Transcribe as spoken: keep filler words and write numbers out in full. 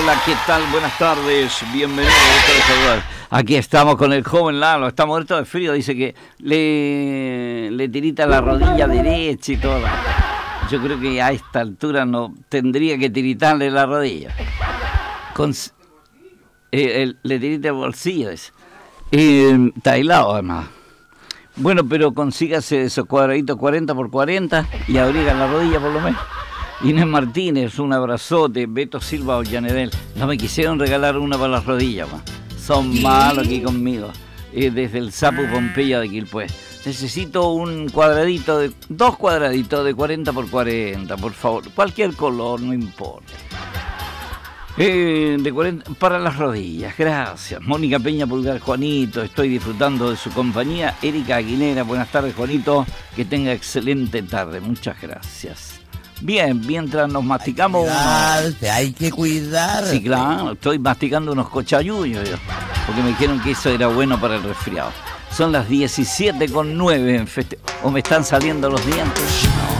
Hola, ¿qué tal? Buenas tardes, bienvenidos a Aquí estamos con el joven Lalo, está muerto de frío, dice que le, le tirita la rodilla derecha y todo. Yo creo que a esta altura no tendría que tiritarle la rodilla. Con, eh, el, le tirita el bolsillo ese. Eh, está helado además. Bueno, pero consígase esos cuadraditos cuarenta por cuarenta y abriga la rodilla por lo menos. Inés Martínez, un abrazote. Beto Silva Ollanedel. No me quisieron regalar una para las rodillas, ma. Son malos aquí conmigo. Eh, desde el Sapu Pompeya de Quilpué. Necesito un cuadradito, de dos cuadraditos de cuarenta por cuarenta, por favor. Cualquier color, no importa. Eh, de cuarenta, para las rodillas, gracias. Mónica Peña Pulgar, Juanito, estoy disfrutando de su compañía. Erika Aguilera, buenas tardes, Juanito. Que tenga excelente tarde, muchas gracias. Bien, mientras nos masticamos hay que unos... hay que cuidar. Sí, claro, estoy masticando unos cochayuyos yo, porque me dijeron que eso era bueno para el resfriado. Son las diecisiete con nueve en feste... ¿O me están saliendo los dientes?